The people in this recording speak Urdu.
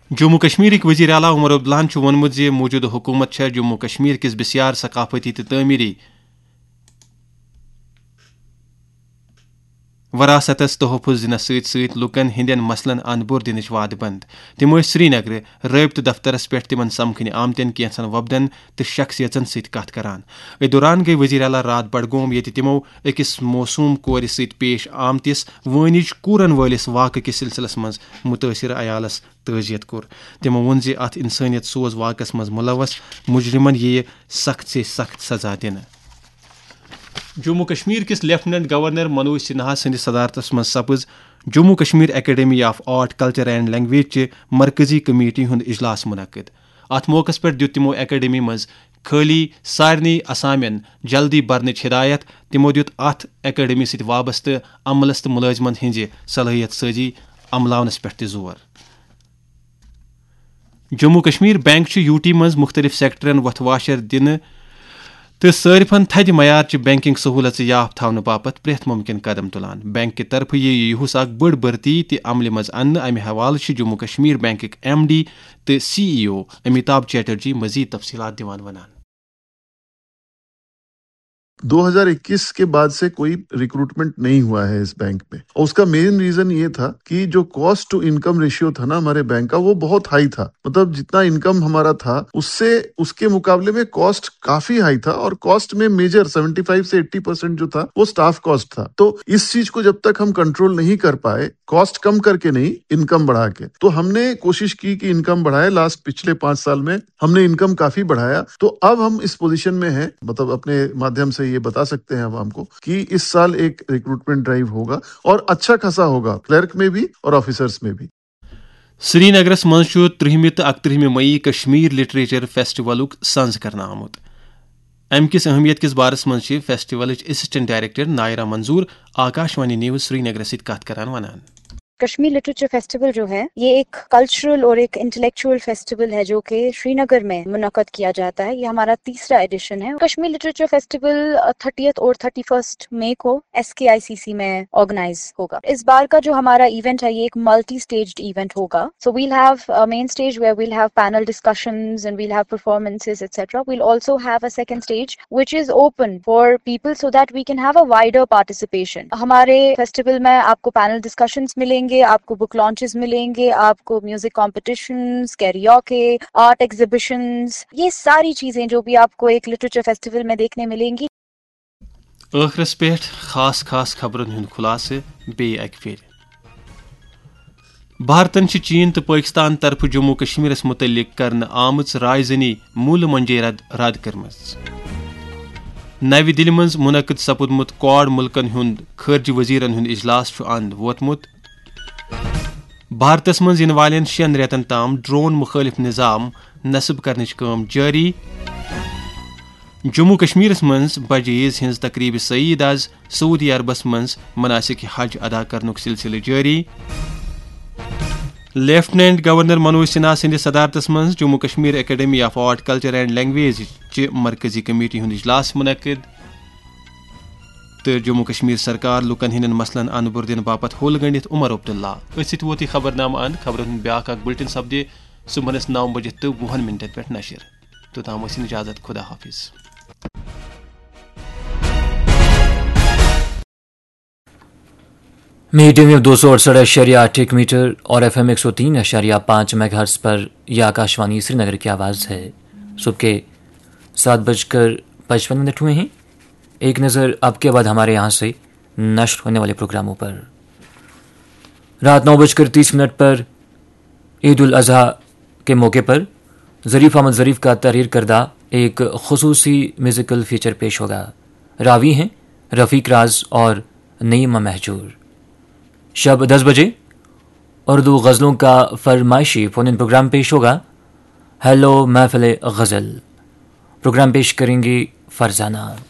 جموں کشمیرک وزیر اعلیٰ عمر عبداللہ ہن وونمت زِ موجودہ حکومت چھےٚ جموں کشمیر کس بسیار ثقافتی تہٕ تعمیری وراثتس تحفظ دنس ست ست لکن ہندین مسلن اندبور دنچ وعدٕ بند. تم سری نگر رٲبطہٕ دفترس پٮ۪ٹھ تمن سمکھنہِ آمتین کینژن وفدن تہٕ شخصیژن سۭتۍ کتھ کران. اتھ دوران گٔیہِ وزیر اعلیٰ رات بڈگوم ییٚتہِ تمو أکِس موسوٗم کورِ سۭتۍ پیش آمتِس وٲنِج کوٗرن وٲلِس واقعہٕ کِس سلسلس منٛز مُتٲثِر عیالس تعزیت کوٚر. تمو ووٚن زِ اتھ انسٲنیت سوز واقعس منٛز مُلوث مجرمن یِیہِ سخت سے سخت سزا دِنہٕ. جموں کشمیر کس لیفٹننٹ گورنر منوج سنہا سندس صدارتس من سپز Jammu Kashmir academy of art culture and language چہ مرکزی کمیٹی ہند اجلاس منعقد. ات موقع پہ دیت تمو اکیڈمی مز خالی سارنی اسامین جلدی برنچ ہدایت. تمو دیت ات اکیڈمی ست وابستہ عملس تو ملازمن ہنزِ صلاحیت سازی عملاونس پہ زور. جموں کشمیر بینک چھ یوٹی مز مختلف سیکٹرن وتھ واشر دن تو صارفن تھدِ معیارچہِ بینکنگ سہولت یاف تھونہٕ باپت پرٛٮ۪تھ ممکن قدم تُلان. بینک کہِ طرفہٕ یِہُس اکھ بٔڑ بھرتی تہِ عملہِ منٛز اننہٕ. امہِ حوالہٕ چھِ جموں کشمیر بینکٕکۍ ایم ڈی تہٕ CEO امیتابھ چیٹرجی مزید تفصیلات دِوان ونان. 2021 کے بعد سے کوئی ریکروٹمنٹ نہیں ہوا ہے اس بینک میں، اور اس کا مین ریزن یہ تھا کہ جو کاسٹ ٹو انکم ریشیو تھا نا ہمارے بینک کا وہ بہت ہائی تھا. مطلب جتنا انکم ہمارا تھا اس کے مقابلے میں کاسٹ کافی ہائی تھا، اور کاسٹ میں میجر 75 سے 80% جو تھا وہ سٹاف کاسٹ تھا. تو اس چیز کو جب تک ہم کنٹرول نہیں کر پائے، کاسٹ کم کر کے نہیں انکم بڑھا کے، تو ہم نے کوشش کی کہ انکم بڑھائے. پچھلے 5 سال میں ہم نے انکم کافی بڑھایا. تو اب ہم اس پوزیشن میں ہیں، مطلب اپنے مادھیم سے یہ بتا سکتے ہیں عوام کو کہ اس سال ایک ریکروٹمنٹ ڈرائیو ہوگا اور اچھا خاصا ہوگا، کلرک میں بھی اور آفیسرز میں بھی. سری نگرس مز 30 تو 31 مئی کشمیر لٹریچر فیسٹولک سنز کرنا آمت. ام کس اہمیت کس بارس مز فیسٹولچ اسسٹنٹ ڈائریکٹر نائرہ منظور آکاشوانی نیوز سری نگر ست کت کران ونان. کشمیر لٹریچر فیسٹیول جو ہے یہ ایک کلچرل اور ایک انٹلیکچوئل فیسٹیول ہے جو کہ سری نگر میں منعقد کیا جاتا ہے. یہ ہمارا 3را ایڈیشن ہے. کشمیر لٹریچر فیسٹیول 30 اور 31 مئی کو SKICC میں آرگنائز ہوگا. اس بار کا جو ہمارا ایونٹ ہے یہ ایک ملٹی اسٹیجڈ ایونٹ ہوگا. سو well have main stage where well have panel discussions and well have performances et cetera. Well also have a second stage which is open for people so that we can have a wider participation. ہمارے فیسٹیول میں آپ کو پینل ڈسکشنز ملیں گے، آپ کو بک لانچز ملیں گے، آپ کو میوزک کمپٹیشنز، کیریوکے، آرٹ ایگزیبیشنز، یہ ساری چیزیں جو بھی آپ کو ایک لٹریچر فیسٹیول میں دیکھنے ملیں گی. ٲخرس پٮ۪ٹھ خاص خاص خبرن ہُنٛد خُلاصہٕ بیٚیہِ اکہِ پھِرِ. بھارتن چھِ چین تہٕ پٲکستان طرفہٕ جموں کشمیرس متعلق کرنہٕ آمٕژ رائے زنی موٗلہٕ منجے رد کٔرمٕژ. نوِ دِلہِ منٛز منعقد سپُدمُت کواڈ مُلکن ہُنٛد خارجہ وزیرن ہُنٛد اجلاس چھُ اند ووتمُت. بھارتس منٛز یِنہٕ والٮ۪ن 6 رٮ۪تن تام ڈرون مُخٲلف نظام نصب کرنٕچ کٲم جٲری. جموں کشمیرس منٛز بجہِ عیز ہٕنٛز تقریبہِ سعید آز سعودی عربس منٛز مناسک حج ادا کرنُک سلسلہٕ جٲری. لیفٹننٹ گورنر منوج سنہا سندس صدارتس منٛز Jammu Kashmir academy of art culture and language چہِ مرکزی کمیٹی ہُنٛد اجلاس منعقد. تہٕ جموں کشمیر سرکار لُکن ہٕنٛدٮ۪ن مسلن اندبور دِنہٕ باپت ہوٚل گٔنڈِتھ عمر عبداللہ. أتھۍ سۭتۍ ووت یہِ خبرنامہٕ اند. خبرن ہُنٛد بیٛاکھ اکھ بُلٹن سپدِ صبحنس 9:20 پٮ۪ٹھ نشر. توٚتام ٲسِن اجازت. خدا حافظ. میڈیم ویو 268.8 میٹر اور FM 103.5 میگا ہرٹز پر یہ آکاشوانی سری نگر کی آواز ہے. صبح کے 7:55 ہوئے ہیں. ایک نظر اب کے بعد ہمارے یہاں سے نشر ہونے والے پروگراموں پر. رات 9:30 پر عید الاضحیٰ کے موقع پر ظریف احمد ظریف کا تحریر کردہ ایک خصوصی میوزیکل فیچر پیش ہوگا. راوی ہیں رفیق راز اور نعیمہ مہجور. شب 10 بجے اردو غزلوں کا فرمائشی فون ان پروگرام پیش ہوگا. ہیلو محفل غزل پروگرام پیش کریں گی فرزانہ.